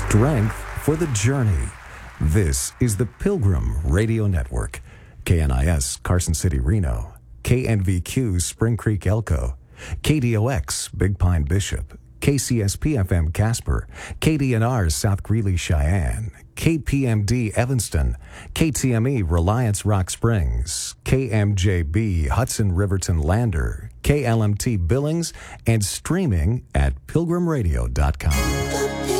Strength for the journey. This is the Pilgrim Radio Network. KNIS Carson City, Reno. KNVQ Spring Creek, Elko. KDOX Big Pine, Bishop. KCSP FM Casper. KDNR South Greeley, Cheyenne. KPMD Evanston. KTME Reliance Rock Springs. KMJB Hudson Riverton Lander. KLMT Billings, and streaming at pilgrimradio.com.